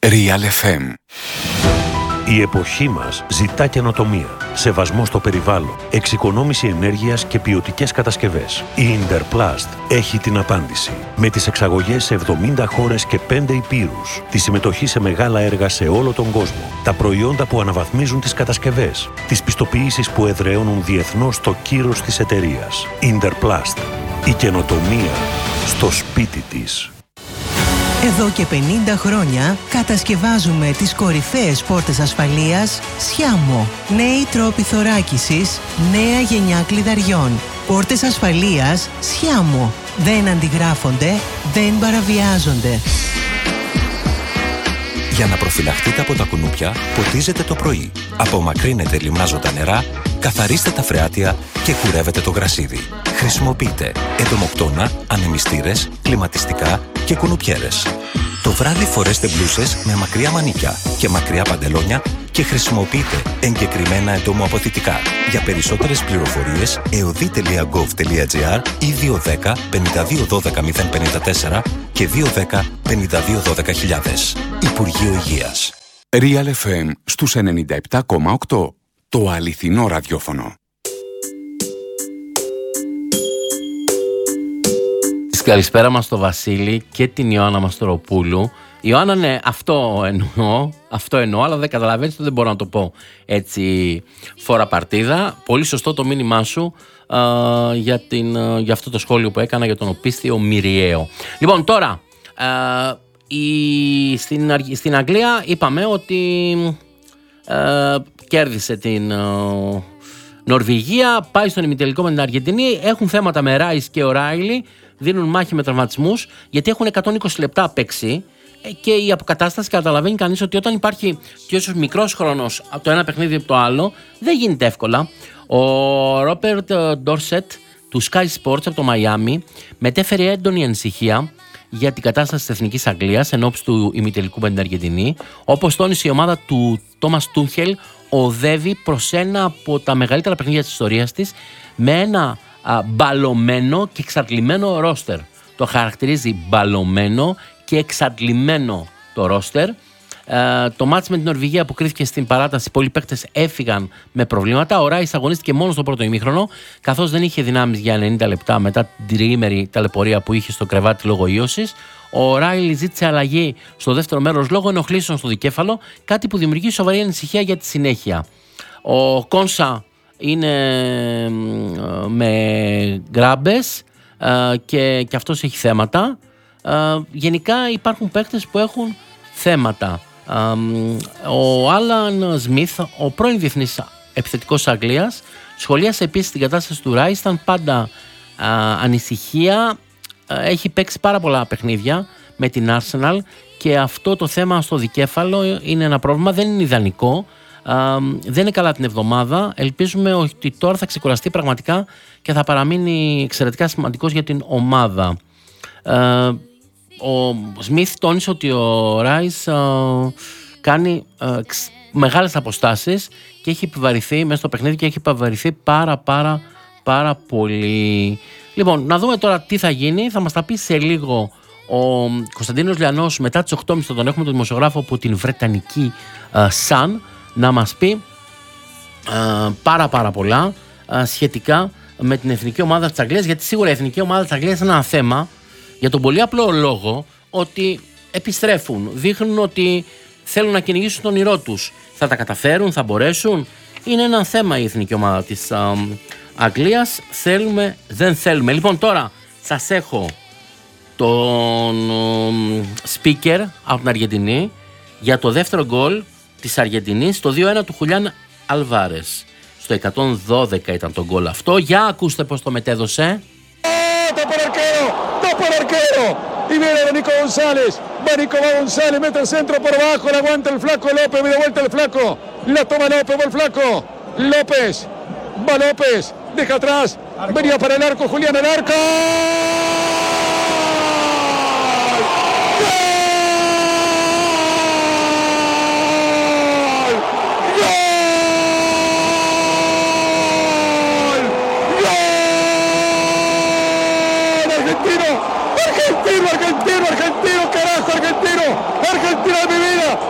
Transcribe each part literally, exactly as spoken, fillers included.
Real εφ εμ. Η εποχή μας ζητά καινοτομία, σεβασμό στο περιβάλλον, εξοικονόμηση ενέργειας και ποιοτικές κατασκευές. Η Interplast έχει την απάντηση. Με τις εξαγωγές σε εβδομήντα χώρες και πέντε υπήρους, τη συμμετοχή σε μεγάλα έργα σε όλο τον κόσμο, τα προϊόντα που αναβαθμίζουν τις κατασκευές, τις πιστοποιήσεις που εδραιώνουν διεθνώς το κύρος της εταιρείας. Interplast. Η καινοτομία στο σπίτι της. Εδώ και πενήντα χρόνια κατασκευάζουμε τις κορυφαίες πόρτες ασφαλείας Sciamo. Νέοι τρόποι θωράκισης, νέα γενιά κλειδαριών. Πόρτες ασφαλείας Sciamo. Δεν αντιγράφονται, δεν παραβιάζονται. Για να προφυλαχτείτε από τα κουνούπια, ποτίζετε το πρωί. Απομακρύνετε λιμνάζοντα νερά, καθαρίστε τα φρεάτια και κουρεύετε το γρασίδι. Χρησιμοποιείτε εντομοκτώνα, ανεμιστήρες, κλιματιστικά και κουνουπιέρες. Το βράδυ φορέστε μπλούσες με μακριά μανίκια και μακριά παντελόνια και χρησιμοποιείτε εγκεκριμένα εντομοαποθητικά. Για περισσότερες πληροφορίες, εωδή τελεία γκοβ τελεία τζι αρ ή δύο ένα μηδέν πέντε δύο ένα δύο μηδέν πέντε τέσσερα και δύο ένα μηδέν πέντε δύο ένα μηδέν χιλιάδες. Υπουργείο Υγείας. Real εφ εμ στους ενενήντα επτά κόμμα οκτώ. Το αληθινό ραδιόφωνο. Καλησπέρα μας στο Βασίλη και την Ιωάννα Μαστοροπούλου. Ιωάννα, ναι, αυτό εννοώ, αυτό εννοώ, αλλά δεν καταλαβαίνεις, δεν μπορώ να το πω έτσι φορά παρτίδα. Πολύ σωστό το μήνυμά σου α, για, την, α, για αυτό το σχόλιο που έκανα για τον οπίστιο Μυριαίο. Λοιπόν, τώρα, α, η, στην, στην Αγγλία είπαμε ότι α, κέρδισε την α, Νορβηγία, πάει στον ημιτελικό με την Αργεντινή, έχουν θέματα με Ράις και ο Ράιλι. Δίνουν μάχη με τραυματισμούς, γιατί έχουν εκατόν είκοσι λεπτά παίξει και η αποκατάσταση καταλαβαίνει κανείς ότι όταν υπάρχει και όσο μικρός χρόνος από το ένα παιχνίδι από το άλλο, δεν γίνεται εύκολα. Ο Ρόπερτ Ντόρσετ του Sky Sports από το Μαϊάμι μετέφερε έντονη ανησυχία για την κατάσταση της Εθνικής Αγγλίας εν ώψη του ημιτελικού με την Αργεντινή. Όπως τόνισε η ομάδα του Τόμας Τούχελ, οδεύει προς ένα από τα μεγαλύτερα παιχνίδια της ιστορίας της με ένα μπαλωμένο και εξαντλημένο ρόστερ. Το χαρακτηρίζει μπαλωμένο και εξαντλημένο το ρόστερ. Ε, το μάτς με την Νορβηγία που κρίθηκε στην παράταση, πολλοί παίκτες έφυγαν με προβλήματα. Ο Ράις αγωνίστηκε μόνο στο πρώτο ημίχρονο, καθώς δεν είχε δυνάμεις για ενενήντα λεπτά μετά την τριήμερη ταλαιπωρία που είχε στο κρεβάτι λόγω ίωσης. Ο Ράιλι ζήτησε αλλαγή στο δεύτερο μέρος λόγω ενοχλήσεων στο δικέφαλο, κάτι που δημιουργεί σοβαρή ανησυχία για τη συνέχεια. Ο Κόνσα είναι με γκράμπες και, και αυτός έχει θέματα. Γενικά υπάρχουν παίκτες που έχουν θέματα. Ο Άλαν Σμιθ, ο πρώην διεθνής επιθετικός Αγγλίας, σχολίασε επίσης την κατάσταση του Ράις. Ήταν πάντα ανησυχία. Έχει παίξει πάρα πολλά παιχνίδια με την Arsenal και αυτό το θέμα στο δικέφαλο είναι ένα πρόβλημα. Δεν είναι ιδανικό. Uh, δεν είναι καλά την εβδομάδα. Ελπίζουμε ότι τώρα θα ξεκουραστεί πραγματικά και θα παραμείνει εξαιρετικά σημαντικός για την ομάδα. Uh, ο Σμιθ τόνισε ότι ο Ράις uh, κάνει uh, ξ, μεγάλες αποστάσεις και έχει επιβαρηθεί μέσα στο παιχνίδι και έχει επιβαρηθεί πάρα πάρα πάρα πολύ. Λοιπόν, να δούμε τώρα τι θα γίνει. Θα μας τα πει σε λίγο ο Κωνσταντίνος Λιανός. Μετά τις οκτώ και μισή θα τον έχουμε, τον δημοσιογράφο από την Βρετανική uh, Sun, να μας πει α, πάρα πάρα πολλά α, σχετικά με την εθνική ομάδα της Αγγλίας, γιατί σίγουρα η εθνική ομάδα της Αγγλίας είναι ένα θέμα για τον πολύ απλό λόγο ότι επιστρέφουν, δείχνουν ότι θέλουν να κυνηγήσουν τον όνειρό τους. Θα τα καταφέρουν, θα μπορέσουν? Είναι ένα θέμα η εθνική ομάδα της α, Αγγλίας. Θέλουμε, δεν θέλουμε. Λοιπόν, τώρα σας έχω τον α, speaker από την Αργεντινή για το δεύτερο γκολ της Αργεντινής, το δύο ένα του Χουλιάν Αλβάρες. Στο εκατόν δώδεκα ήταν το γκολ αυτό. Για ακούστε πώς το μετέδωσε. Topa el arquero, topa el arquero. Y viene Nico González. Va Nico González, mete el centro por abajo, la aguanta el flaco López, me da vuelta el flaco. La toma López, va el flaco. López, va López, deja atrás. Venía para el arco, Julián al arco. Argentino, argentino, argentino, carajo, argentino, argentino de mi vida,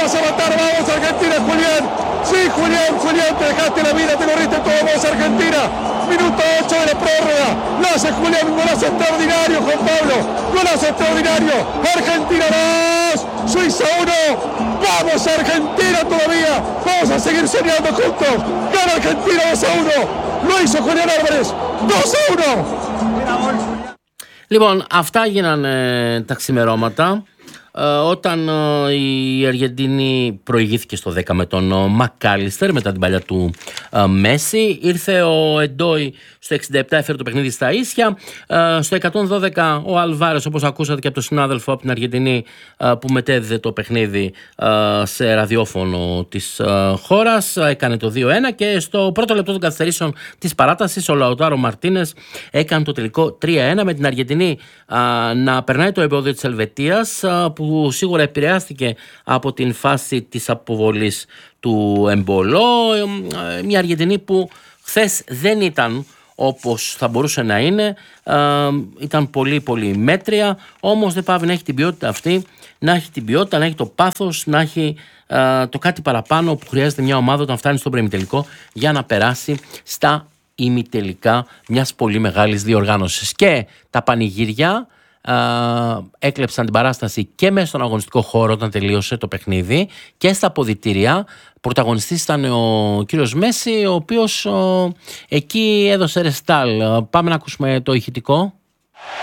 vas a matar, vamos Argentina, Julián. Sí, Julián, Julián, te dejaste la vida, te corriste todo, vamos Argentina. Minuto ocho de la prórroga. Lo hace Julián, un golazo extraordinario, Juan Pablo. Golazo extraordinario. Argentina dos, Suiza uno. Vamos Argentina todavía. Vamos a seguir soñando juntos. Gana Argentina dos a uno. Lo hizo Julián Álvarez. dos a uno. Λοιπόν, αυτά γίνανε τα ξημερώματα. Ε, όταν ε, η Αργεντινή προηγήθηκε στο δέκα με τον Μακάλιστερ μετά την παλιά του ε, Μέση, ήρθε ο Εντόι στο εξήντα επτά, έφερε το παιχνίδι στα ίσια. Ε, στο εκατόν δώδεκα ο Αλβάρες, όπως ακούσατε και από τον συνάδελφο από την Αργεντινή, ε, που μετέδιδε το παιχνίδι ε, σε ραδιόφωνο της ε, χώρας, έκανε το δύο ένα και στο πρώτο λεπτό των καθυστερήσεων της παράτασης ο Λαουτάρο Μαρτίνες έκανε το τελικό τρία ένα, με την Αργεντινή ε, να περνάει το εμπόδιο της Ελβετίας, ε, που σίγουρα επηρεάστηκε από την φάση της αποβολής του Εμπολό. Μια Αργεντινή που χθες δεν ήταν όπως θα μπορούσε να είναι, ε, ήταν πολύ πολύ μέτρια, όμως δεν πάβει να έχει την ποιότητα αυτή, να έχει την ποιότητα, να έχει το πάθος, να έχει ε, το κάτι παραπάνω που χρειάζεται μια ομάδα όταν φτάνει στον προημιτελικό για να περάσει στα ημιτελικά μιας πολύ μεγάλης διοργάνωσης. Και τα πανηγύρια Uh, έκλεψαν την παράσταση και μέσα στον αγωνιστικό χώρο όταν τελείωσε το παιχνίδι και στα αποδυτήρια. Πρωταγωνιστής ήταν ο κύριος Μέση, ο οποίος uh, εκεί έδωσε ρεστάλ. Uh, πάμε να ακούσουμε το ηχητικό.